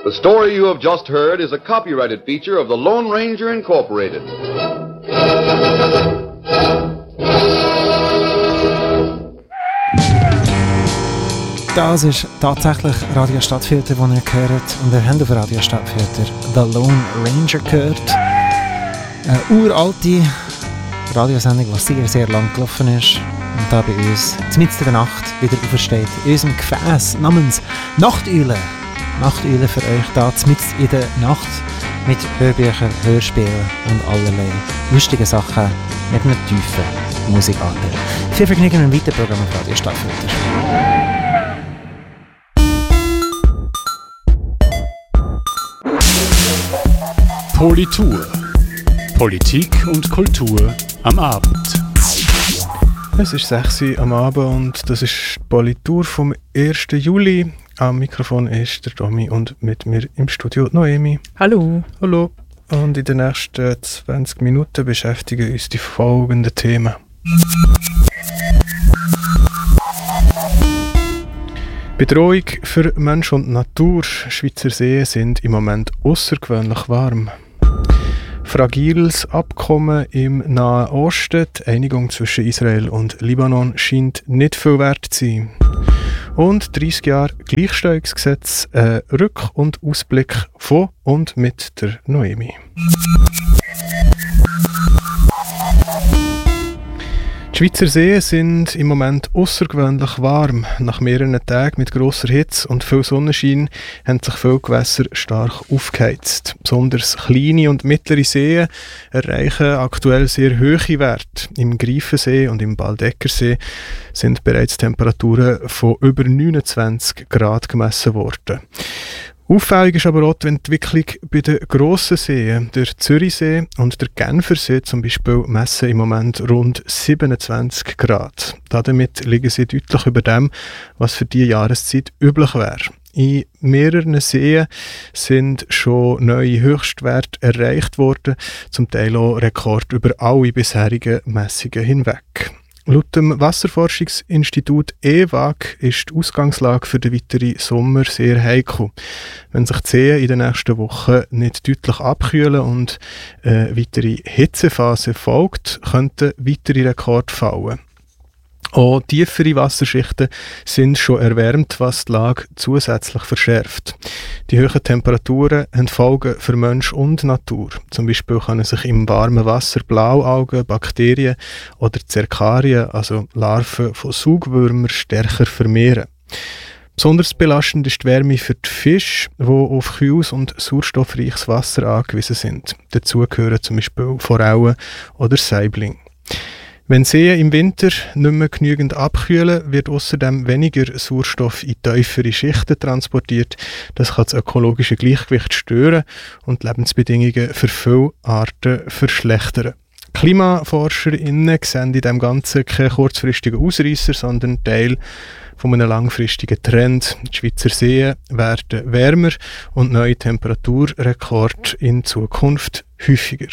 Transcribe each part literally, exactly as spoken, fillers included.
The story you have just heard is a copyrighted feature of the Lone Ranger Incorporated. Das ist tatsächlich Radio Stadtfilter, den ihr gehört. Und ihr habt auf Radio Stadtfilter The Lone Ranger gehört. Eine uralte Radiosendung, die sehr, sehr lang gelaufen ist. Und da bei uns, mitten in der Nacht, wieder aufersteht. In unserem Gefäß namens Nachteule. Nachteule für euch da, mitten in der Nacht. Mit Hörbüchern, Hörspielen und allerlei lustigen Sachen mit einer tiefen Musikart. Viel Vergnügen im weiteren Programm auf Radio Stadtfilter. Politur. Politik und Kultur am Abend. Es ist sechs Uhr am Abend und das ist die Politur vom ersten Juli. Am Mikrofon ist der Domi und mit mir im Studio Noemi. Hallo. Hallo. Und in den nächsten zwanzig Minuten beschäftigen uns die folgenden Themen. Bedrohung für Mensch und Natur. Schweizer Seen sind im Moment außergewöhnlich warm. Fragiles Abkommen im Nahen Osten. Die Einigung zwischen Israel und Libanon scheint nicht viel wert zu sein. Und dreissig Jahre Gleichstellungsgesetz, ein Rück- und Ausblick von und mit der Noemi. Die Schweizer Seen sind im Moment außergewöhnlich warm. Nach mehreren Tagen mit grosser Hitze und viel Sonnenschein haben sich viele Gewässer stark aufgeheizt. Besonders kleine und mittlere Seen erreichen aktuell sehr hohe Werte. Im Greifensee und im Baldeckersee sind bereits Temperaturen von über neunundzwanzig Grad gemessen worden. Auffällig ist aber auch die Entwicklung bei den grossen Seen. Der Zürichsee und der Genfersee zum Beispiel messen im Moment rund siebenundzwanzig Grad. Damit liegen sie deutlich über dem, was für diese Jahreszeit üblich wäre. In mehreren Seen sind schon neue Höchstwerte erreicht worden, zum Teil auch Rekord über alle bisherigen Messungen hinweg. Laut dem Wasserforschungsinstitut E W A G ist die Ausgangslage für den weiteren Sommer sehr heikel. Wenn sich die Seen in den nächsten Wochen nicht deutlich abkühlen und eine weitere Hitzephase folgt, könnten weitere Rekorde fallen. Auch tiefere Wasserschichten sind schon erwärmt, was die Lage zusätzlich verschärft. Die hohen Temperaturen haben Folgen für Mensch und Natur. Zum Beispiel können sich im warmen Wasser Blaualgen, Bakterien oder Zerkarien, also Larven von Saugwürmern, stärker vermehren. Besonders belastend ist die Wärme für die Fische, die auf kühles und sauerstoffreiches Wasser angewiesen sind. Dazu gehören zum Beispiel Forellen oder Saibling. Wenn Seen im Winter nicht mehr genügend abkühlen, wird außerdem weniger Sauerstoff in tiefere Schichten transportiert. Das kann das ökologische Gleichgewicht stören und die Lebensbedingungen für viele Arten verschlechtern. KlimaforscherInnen sehen in dem Ganzen keinen kurzfristigen Ausreisser, sondern Teil von einem langfristigen Trend. Die Schweizer Seen werden wärmer und neue Temperaturrekorde in Zukunft häufiger.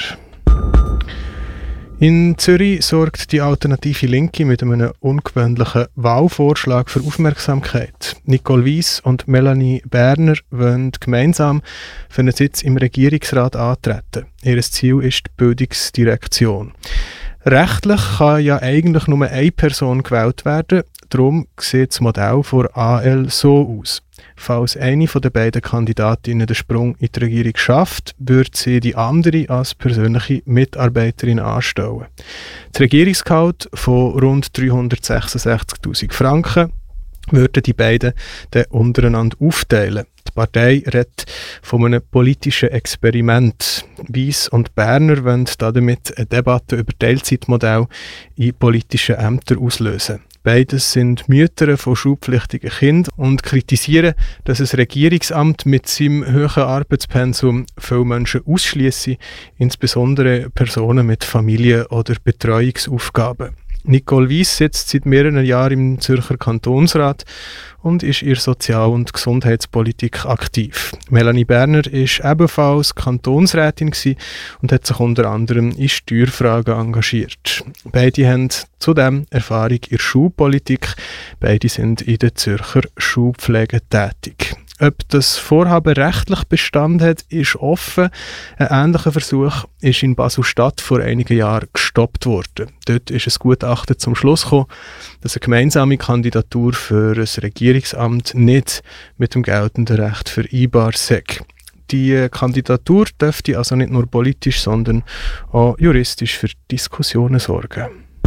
In Zürich sorgt die Alternative Linke mit einem ungewöhnlichen Wahlvorschlag für Aufmerksamkeit. Nicole Weiss und Melanie Berner wollen gemeinsam für einen Sitz im Regierungsrat antreten. Ihr Ziel ist die Bildungsdirektion. Rechtlich kann ja eigentlich nur eine Person gewählt werden, darum sieht das Modell von A L so aus. Falls eine der beiden Kandidatinnen den Sprung in die Regierung schafft, wird sie die andere als persönliche Mitarbeiterin anstellen. Das Regierungsgehalt von rund dreihundertsechsundsechzigtausend Franken würden die beiden dann untereinander aufteilen. Die Partei redet von einem politischen Experiment. Weiss und Berner wollen damit eine Debatte über Teilzeitmodell in politischen Ämtern auslösen. Beides sind Mütter von schulpflichtigen Kindern und kritisieren, dass ein Regierungsamt mit seinem hohen Arbeitspensum viele Menschen ausschliesse, insbesondere Personen mit Familie- oder Betreuungsaufgaben. Nicole Weiss sitzt seit mehreren Jahren im Zürcher Kantonsrat und ist in Sozial- und Gesundheitspolitik aktiv. Melanie Berner ist ebenfalls Kantonsrätin und hat sich unter anderem in Steuerfragen engagiert. Beide haben zudem Erfahrung in der Schulpolitik. Beide sind in der Zürcher Schulpflege tätig. Ob das Vorhaben rechtlich Bestand hat, ist offen. Ein ähnlicher Versuch ist in Basel-Stadt vor einigen Jahren gestoppt worden. Dort ist ein Gutachten zum Schluss gekommen, dass eine gemeinsame Kandidatur für ein Regierungsamt nicht mit dem geltenden Recht vereinbar sei. Die Kandidatur dürfte also nicht nur politisch, sondern auch juristisch für Diskussionen sorgen.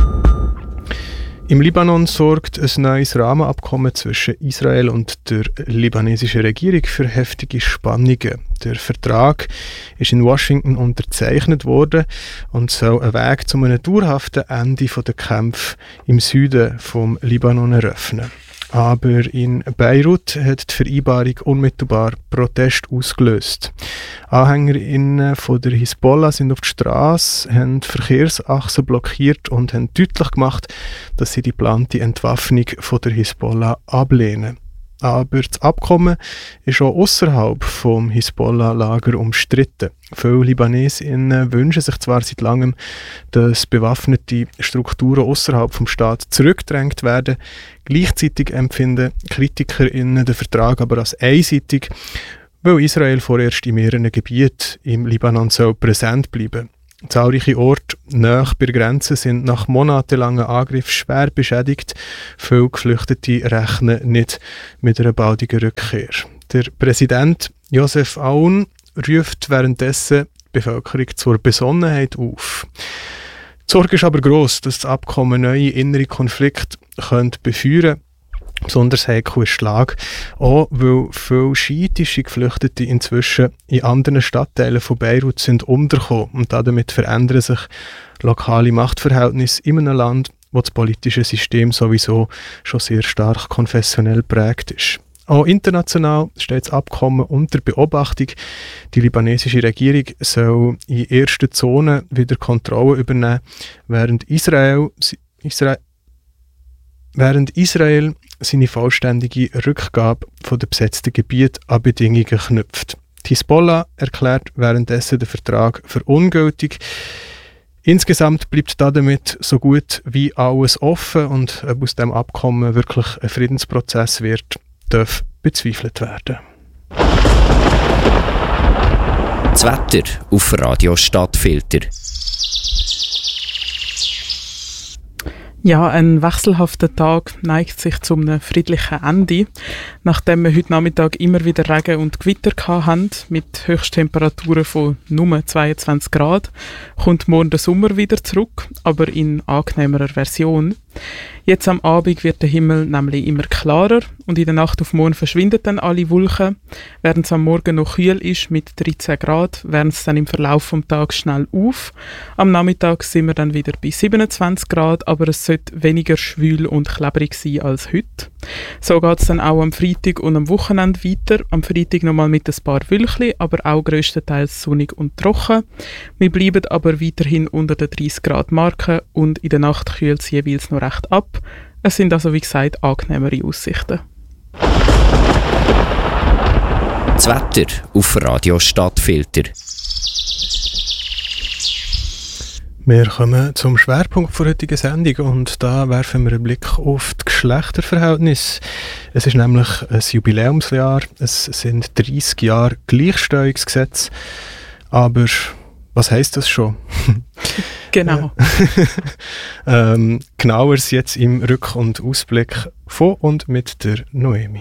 Im Libanon sorgt ein neues Rahmenabkommen zwischen Israel und der libanesischen Regierung für heftige Spannungen. Der Vertrag ist in Washington unterzeichnet worden und soll einen Weg zu einem dauerhaften Ende der Kämpfe im Süden vom Libanon eröffnen. Aber in Beirut hat die Vereinbarung unmittelbar Protest ausgelöst. AnhängerInnen von der Hisbollah sind auf die Straße, haben Verkehrsachsen blockiert und haben deutlich gemacht, dass sie die geplante Entwaffnung von der Hisbollah ablehnen. Aber das Abkommen ist auch außerhalb vom Hisbollah-Lager umstritten. Viele LibanesInnen wünschen sich zwar seit langem, dass bewaffnete Strukturen außerhalb vom Staat zurückgedrängt werden. Gleichzeitig empfinden KritikerInnen den Vertrag aber als einseitig, weil Israel vorerst in mehreren Gebieten im Libanon soll präsent bleiben. Zahlreiche Orte nahe bei der Grenze sind nach monatelangen Angriffen schwer beschädigt. Viele Geflüchtete rechnen nicht mit einer baldigen Rückkehr. Der Präsident Joseph Aoun ruft währenddessen die Bevölkerung zur Besonnenheit auf. Die Sorge ist aber gross, dass das Abkommen neue innere Konflikte befeuern könnte. Besonders heikel ist die Lage, auch weil viele schiitische Geflüchtete inzwischen in anderen Stadtteilen von Beirut sind untergekommen und damit verändern sich lokale Machtverhältnisse in einem Land, wo das politische System sowieso schon sehr stark konfessionell prägt ist. Auch international steht das Abkommen unter Beobachtung. Die libanesische Regierung soll in ersten Zonen wieder Kontrolle übernehmen, während Israel, Israel Während Israel seine vollständige Rückgabe von den besetzten Gebieten an Bedingungen knüpft. Die Hisbollah erklärt währenddessen den Vertrag für ungültig. Insgesamt bleibt damit so gut wie alles offen und ob aus dem Abkommen wirklich ein Friedensprozess wird, darf bezweifelt werden. Das Wetter auf Radio Stadtfilter. Ja, ein wechselhafter Tag neigt sich zu einem friedlichen Ende. Nachdem wir heute Nachmittag immer wieder Regen und Gewitter hatten, mit Höchsttemperaturen von nur zweiundzwanzig Grad, kommt morgen der Sommer wieder zurück, aber in angenehmerer Version. Jetzt am Abend wird der Himmel nämlich immer klarer und in der Nacht auf morgen verschwinden dann alle Wolken. Während es am Morgen noch kühl ist mit dreizehn Grad, wärmt es dann im Verlauf des Tages schnell auf. Am Nachmittag sind wir dann wieder bei siebenundzwanzig Grad, aber es sollte weniger schwül und klebrig sein als heute. So geht es dann auch am Freitag und am Wochenende weiter. Am Freitag nochmal mit ein paar Wölkchen, aber auch grösstenteils sonnig und trocken. Wir bleiben aber weiterhin unter der dreißig Grad Marke und in der Nacht kühlt es jeweils noch recht ab. Es sind also, wie gesagt, angenehmere Aussichten. Das Wetter auf Radio Stadtfilter. Wir kommen zum Schwerpunkt der heutigen Sendung und da werfen wir einen Blick auf die Geschlechterverhältnisse. Es ist nämlich ein Jubiläumsjahr, es sind dreißig Jahre Gleichstellungsgesetz, aber was heisst das schon? Genau. ähm, genaueres jetzt im Rück- und Ausblick von und mit der Noemi.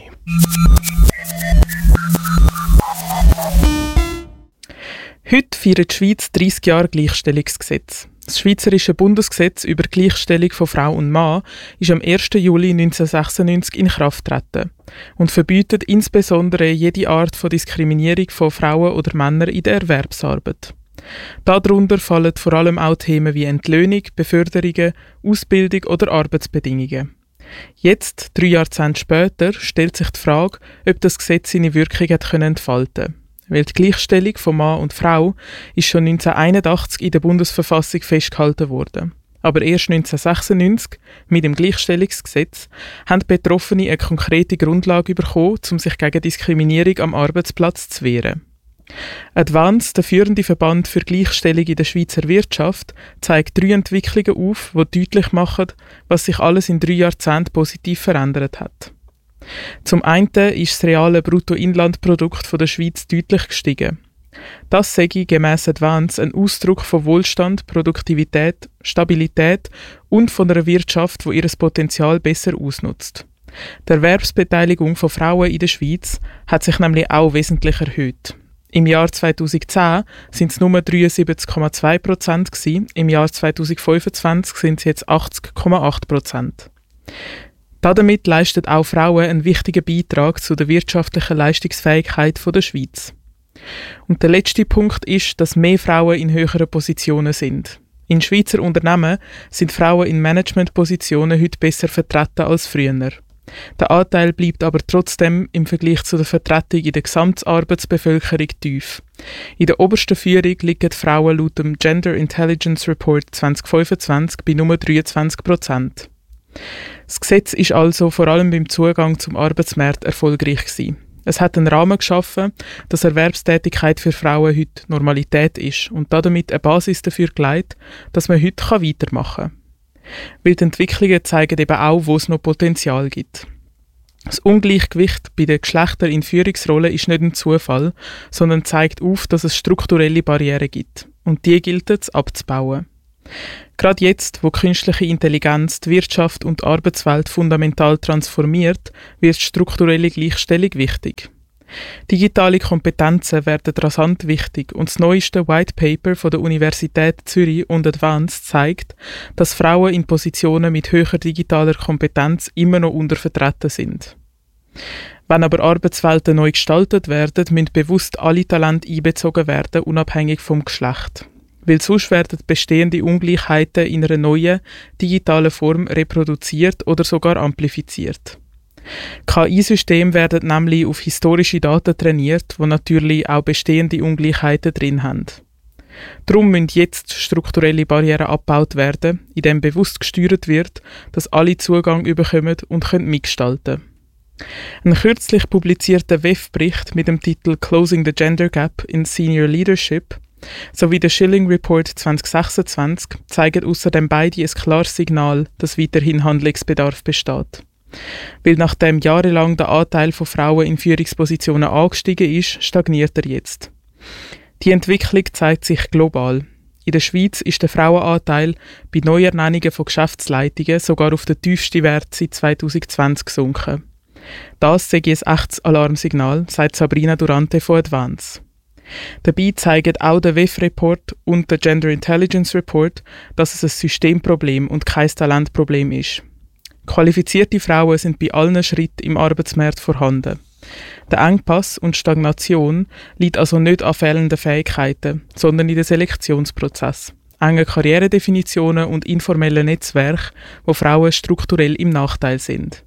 Heute feiert die Schweiz dreißig Jahre Gleichstellungsgesetz. Das Schweizerische Bundesgesetz über Gleichstellung von Frau und Mann ist am ersten Juli neunzehnhundertsechsundneunzig in Kraft getreten und verbietet insbesondere jede Art von Diskriminierung von Frauen oder Männern in der Erwerbsarbeit. Darunter fallen vor allem auch Themen wie Entlöhnung, Beförderungen, Ausbildung oder Arbeitsbedingungen. Jetzt, drei Jahrzehnte später, stellt sich die Frage, ob das Gesetz seine Wirkung hat können entfalten. Weil die Gleichstellung von Mann und Frau ist schon neunzehnhunderteinundachtzig in der Bundesverfassung festgehalten worden. Aber erst neunzehnhundertsechsundneunzig, mit dem Gleichstellungsgesetz, haben die Betroffenen eine konkrete Grundlage bekommen, um sich gegen Diskriminierung am Arbeitsplatz zu wehren. Advance, der führende Verband für Gleichstellung in der Schweizer Wirtschaft, zeigt drei Entwicklungen auf, die deutlich machen, was sich alles in drei Jahrzehnten positiv verändert hat. Zum einen ist das reale Bruttoinlandprodukt der Schweiz deutlich gestiegen. Das sei gemäss Advance ein Ausdruck von Wohlstand, Produktivität, Stabilität und von einer Wirtschaft, die ihr Potenzial besser ausnutzt. Die Erwerbsbeteiligung von Frauen in der Schweiz hat sich nämlich auch wesentlich erhöht. Im Jahr zweitausendzehn sind es nur dreiundsiebzig Komma zwei Prozent gewesen, im Jahr zweitausendfünfundzwanzig sind es jetzt achtzig Komma acht Prozent. Damit leisten auch Frauen einen wichtigen Beitrag zu der wirtschaftlichen Leistungsfähigkeit der Schweiz. Und der letzte Punkt ist, dass mehr Frauen in höheren Positionen sind. In Schweizer Unternehmen sind Frauen in Managementpositionen heute besser vertreten als früher. Der Anteil bleibt aber trotzdem im Vergleich zu der Vertretung in der Gesamtarbeitsbevölkerung tief. In der obersten Führung liegen die Frauen laut dem Gender Intelligence Report zwanzig fünfundzwanzig bei nur dreiundzwanzig Prozent. Das Gesetz ist also vor allem beim Zugang zum Arbeitsmarkt erfolgreich gewesen. Es hat einen Rahmen geschaffen, dass Erwerbstätigkeit für Frauen heute Normalität ist und damit eine Basis dafür gelegt, dass man heute weitermachen kann. Weil die Entwicklungen zeigen eben auch, wo es noch Potenzial gibt. Das Ungleichgewicht bei den Geschlechtern in Führungsrollen ist nicht ein Zufall, sondern zeigt auf, dass es strukturelle Barrieren gibt. Und die gilt es abzubauen. Gerade jetzt, wo künstliche Intelligenz die Wirtschaft und die Arbeitswelt fundamental transformiert, wird strukturelle Gleichstellung wichtig. Digitale Kompetenzen werden rasant wichtig und das neueste White Paper von der Universität Zürich und Advance zeigt, dass Frauen in Positionen mit höherer digitaler Kompetenz immer noch untervertreten sind. Wenn aber Arbeitswelten neu gestaltet werden, müssen bewusst alle Talente einbezogen werden, unabhängig vom Geschlecht. Weil sonst werden bestehende Ungleichheiten in einer neuen, digitalen Form reproduziert oder sogar amplifiziert. K I-Systeme werden nämlich auf historische Daten trainiert, die natürlich auch bestehende Ungleichheiten drin haben. Darum müssen jetzt strukturelle Barrieren abgebaut werden, indem bewusst gesteuert wird, dass alle Zugang bekommen und können mitgestalten können. Ein kürzlich publizierter W E F-Bericht mit dem Titel «Closing the Gender Gap in Senior Leadership» sowie der Schilling Report zwanzig sechsundzwanzig zeigen außerdem beide ein klares Signal, dass weiterhin Handlungsbedarf besteht. Weil nachdem jahrelang der Anteil von Frauen in Führungspositionen angestiegen ist, stagniert er jetzt. Die Entwicklung zeigt sich global. In der Schweiz ist der Frauenanteil bei Neuernennungen von Geschäftsleitungen sogar auf den tiefsten Wert seit zweitausendzwanzig gesunken. Das sei ein echtes Alarmsignal, sagt Sabrina Durante von Advance. Dabei zeigen auch der W E F-Report und der Gender Intelligence Report, dass es ein Systemproblem und kein Talentproblem ist. Qualifizierte Frauen sind bei allen Schritten im Arbeitsmarkt vorhanden. Der Engpass und Stagnation liegt also nicht an fehlenden Fähigkeiten, sondern in den Selektionsprozess, engen Karrieredefinitionen und informellen Netzwerken, wo Frauen strukturell im Nachteil sind.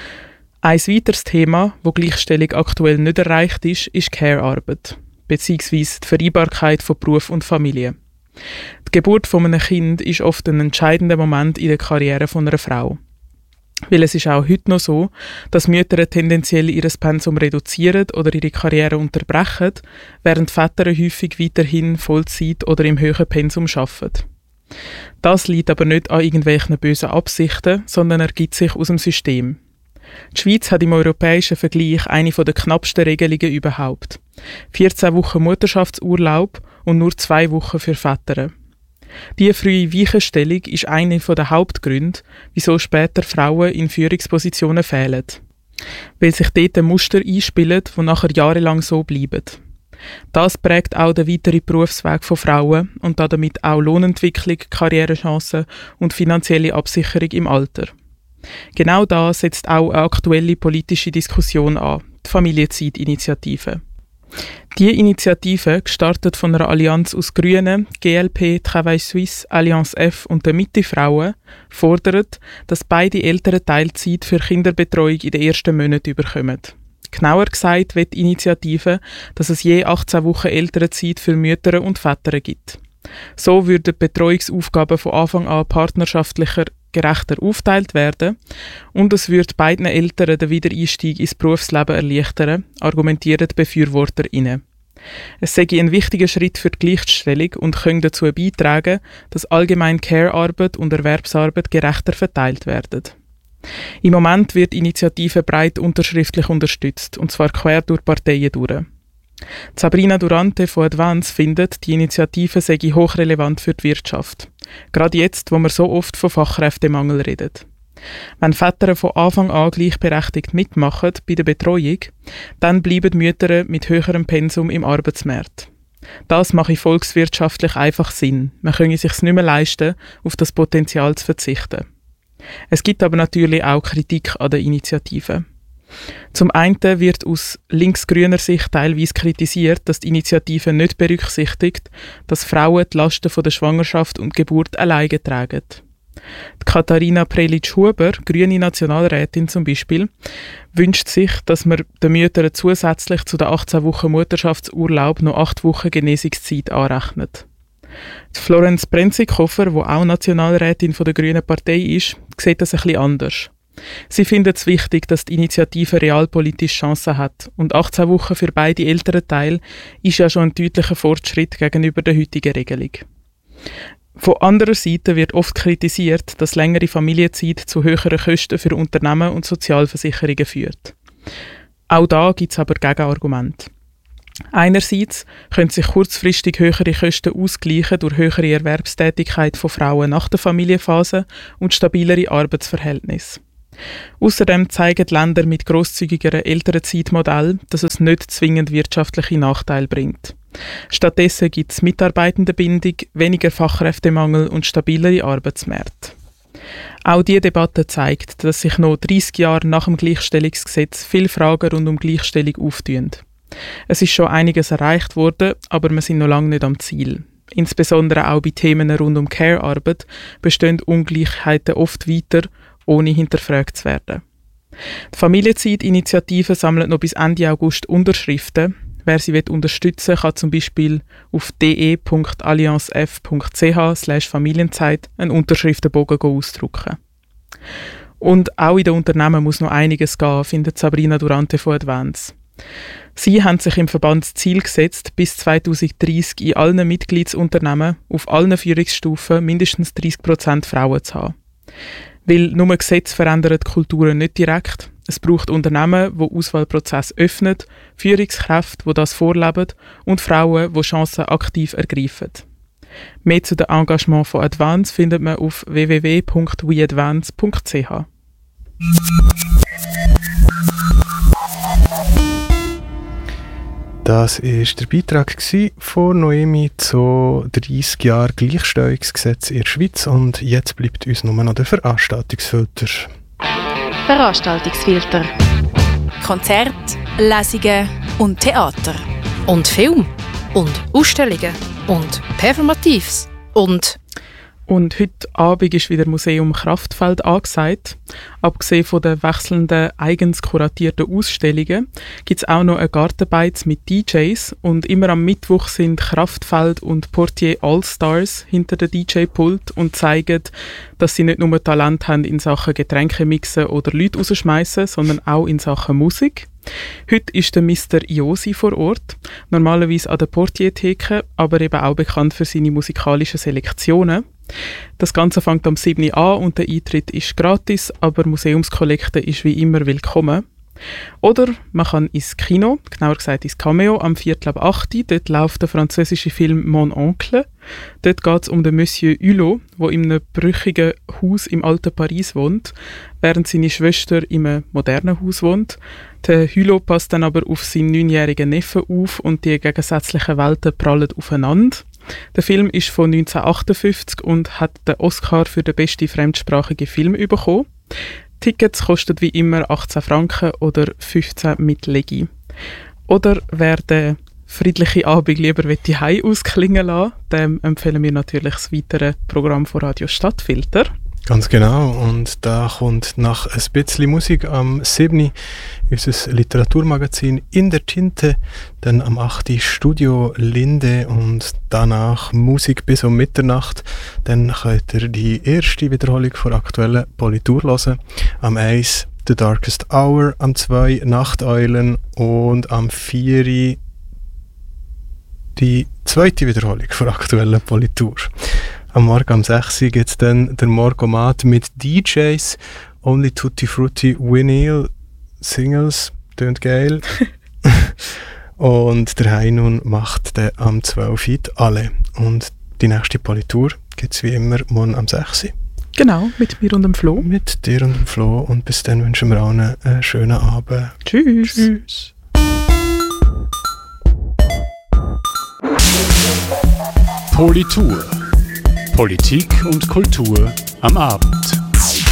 Ein weiteres Thema, wo Gleichstellung aktuell nicht erreicht ist, ist Care-Arbeit, beziehungsweise die Vereinbarkeit von Beruf und Familie. Die Geburt von einem Kind ist oft ein entscheidender Moment in der Karriere von einer Frau. Weil es ist auch heute noch so, dass Mütter tendenziell ihr Pensum reduzieren oder ihre Karriere unterbrechen, während Väter häufig weiterhin Vollzeit oder im höheren Pensum arbeiten. Das liegt aber nicht an irgendwelchen bösen Absichten, sondern ergibt sich aus dem System. Die Schweiz hat im europäischen Vergleich eine der knappsten Regelungen überhaupt. vierzehn Wochen Mutterschaftsurlaub und nur zwei Wochen für Väter. Diese frühe Weichenstellung ist einer der Hauptgründe, wieso später Frauen in Führungspositionen fehlen. Weil sich dort Muster einspielen, die nachher jahrelang so bleiben. Das prägt auch den weiteren Berufsweg von Frauen und damit auch Lohnentwicklung, Karrierechancen und finanzielle Absicherung im Alter. Genau da setzt auch eine aktuelle politische Diskussion an, die Familienzeitinitiative. Die Initiative, gestartet von einer Allianz aus Grünen, G L P, Travail Suisse, Allianz F und der Mitte-Frauen, fordert, dass beide Eltern Teilzeit für Kinderbetreuung in den ersten Monaten bekommen. Genauer gesagt will die Initiative, dass es je achtzehn Wochen Elternzeit für Mütter und Väter gibt. So würden die Betreuungsaufgaben von Anfang an partnerschaftlicher, gerechter aufteilt werden und es würde beiden Eltern den Wiedereinstieg ins Berufsleben erleichtern, argumentieren die BefürworterInnen. Es sei ein wichtiger Schritt für die Gleichstellung und könnte dazu beitragen, dass allgemein Care-Arbeit und Erwerbsarbeit gerechter verteilt werden. Im Moment wird die Initiative breit unterschriftlich unterstützt, und zwar quer durch Parteien durch. Sabrina Durante von Advance findet, die Initiative sei hochrelevant für die Wirtschaft. Gerade jetzt, wo wir so oft von Fachkräftemangel reden. Wenn Väter von Anfang an gleichberechtigt mitmachen bei der Betreuung, dann bleiben Mütter mit höherem Pensum im Arbeitsmarkt. Das mache volkswirtschaftlich einfach Sinn. Man könne es sich nicht mehr leisten, auf das Potenzial zu verzichten. Es gibt aber natürlich auch Kritik an der Initiative. Zum einen wird aus links-grüner Sicht teilweise kritisiert, dass die Initiative nicht berücksichtigt, dass Frauen die Lasten von der Schwangerschaft und Geburt alleine tragen. Die Katharina Prelitsch-Huber, grüne Nationalrätin zum Beispiel, wünscht sich, dass man den Müttern zusätzlich zu den achtzehn Wochen Mutterschaftsurlaub noch acht Wochen Genesungszeit anrechnet. Die Florenz Brenzikofer, die auch Nationalrätin von der Grünen Partei ist, sieht das ein bisschen anders. Sie findet es wichtig, dass die Initiative realpolitisch Chancen hat. Und achtzehn Wochen für beide Elternteile ist ja schon ein deutlicher Fortschritt gegenüber der heutigen Regelung. Von anderer Seite wird oft kritisiert, dass längere Familienzeit zu höheren Kosten für Unternehmen und Sozialversicherungen führt. Auch da gibt es aber Gegenargumente. Einerseits können sich kurzfristig höhere Kosten ausgleichen durch höhere Erwerbstätigkeit von Frauen nach der Familienphase und stabilere Arbeitsverhältnisse. Außerdem zeigen Länder mit grosszügigeren Elternzeitmodellen, dass es nicht zwingend wirtschaftliche Nachteile bringt. Stattdessen gibt es Mitarbeitendenbindung, weniger Fachkräftemangel und stabilere Arbeitsmärkte. Auch diese Debatte zeigt, dass sich noch dreissig Jahre nach dem Gleichstellungsgesetz viele Fragen rund um Gleichstellung auftun. Es ist schon einiges erreicht worden, aber wir sind noch lange nicht am Ziel. Insbesondere auch bei Themen rund um Care-Arbeit bestehen Ungleichheiten oft weiter, ohne hinterfragt zu werden. Die Familienzeit-Initiative sammelt noch bis Ende August Unterschriften. Wer sie unterstützen will, kann zum Beispiel auf de punkt alliancef punkt c h slash Familienzeit einen Unterschriftenbogen ausdrucken. Und auch in den Unternehmen muss noch einiges gehen, findet Sabrina Durante von Advance. Sie haben sich im Verband das Ziel gesetzt, bis zweitausenddreissig in allen Mitgliedsunternehmen auf allen Führungsstufen mindestens dreißig Prozent Frauen zu haben. Weil nur Gesetze verändern die Kulturen nicht direkt. Es braucht Unternehmen, die Auswahlprozesse öffnen, Führungskräfte, die das vorleben und Frauen, die Chancen aktiv ergreifen. Mehr zu dem Engagement von Advance findet man auf w w w punkt we advance punkt c h. Das war der Beitrag von Noemi zu dreissig Jahren Gleichstellungsgesetz in der Schweiz und jetzt bleibt uns nur noch der Veranstaltungsfilter. Veranstaltungsfilter. Konzerte, Lesungen und Theater. Und Film. Und Ausstellungen. Und Performatives. Und... Und heute Abend ist wieder Museum Kraftfeld angesagt. Abgesehen von den wechselnden, eigens kuratierten Ausstellungen gibt es auch noch ein Gartenbeiz mit D Js. Und immer am Mittwoch sind Kraftfeld und Portier All-Stars hinter der D J-Pult und zeigen, dass sie nicht nur Talent haben in Sachen Getränke mixen oder Leute rausschmeißen, sondern auch in Sachen Musik. Heute ist der Mister Iosi vor Ort, normalerweise an der Portier-Theke, aber eben auch bekannt für seine musikalischen Selektionen. Das Ganze fängt am sieben Uhr an und der Eintritt ist gratis, aber Museumskollekte ist wie immer willkommen. Oder man kann ins Kino, genauer gesagt ins Cameo, am Viertel ab acht Uhr. Dort läuft der französische Film «Mon Oncle». Dort geht es um den Monsieur Hulot, der in einem brüchigen Haus im alten Paris wohnt, während seine Schwester in einem modernen Haus wohnt. Der Hulot passt dann aber auf seinen neunjährigen Neffen auf und die gegensätzlichen Welten prallen aufeinander. Der Film ist von neunzehnhundertachtundfünfzig und hat den Oscar für den besten fremdsprachigen Film bekommen. Tickets kosten wie immer achtzehn Franken oder fünfzehn mit Legi. Oder wer den friedlichen Abend lieber die Hause ausklingen lassen, dem empfehlen wir natürlich das weitere Programm von Radio Stadtfilter. Ganz genau. Und da kommt nach ein bisschen Musik am sieben Uhr unser Literaturmagazin «In der Tinte», dann am acht Uhr Studio Linde und danach Musik bis um Mitternacht. Dann könnt ihr die erste Wiederholung von aktuellen Politur hören. Am eins «The Darkest Hour», am zwei «Nachteulen» und am vier Uhr die zweite Wiederholung von aktuellen Politur. Am Morgen um sechs Uhr gibt es dann der Morgomat mit D Js Only Tutti Frutti Vinyl Singles. Tönt geil. Und der Heinun macht dann am zwölf Uhr alle. Und die nächste Politur gibt es wie immer morgen am sechs Uhr. Genau, mit mir und dem Flo. Mit dir und dem Flo. Und bis dann wünschen wir allen einen schönen Abend. Tschüss. Tschüss. Politur. Politik und Kultur am Abend.